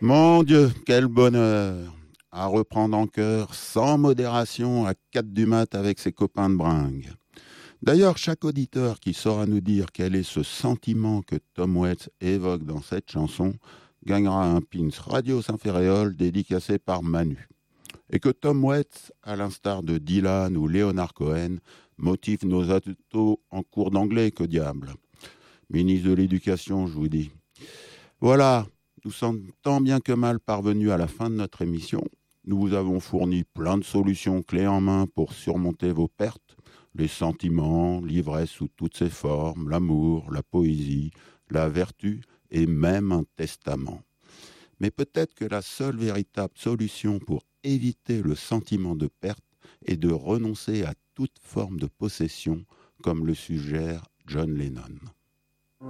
Mon Dieu, quel bonheur à reprendre en chœur, sans modération, à 4 du mat avec ses copains de bringue. D'ailleurs, chaque auditeur qui saura nous dire quel est ce sentiment que Tom Waits évoque dans cette chanson gagnera un pins Radio Saint-Ferréol dédicacé par Manu. Et que Tom Waits, à l'instar de Dylan ou Leonard Cohen, motive nos ados en cours d'anglais, que diable. Ministre de l'Éducation, je vous dis. Voilà, nous sommes tant bien que mal parvenus à la fin de notre émission. Nous vous avons fourni plein de solutions clés en main pour surmonter vos pertes, les sentiments, l'ivresse sous toutes ses formes, l'amour, la poésie, la vertu et même un testament. Mais peut-être que la seule véritable solution pour éviter le sentiment de perte est de renoncer à toute forme de possession, comme le suggère John Lennon.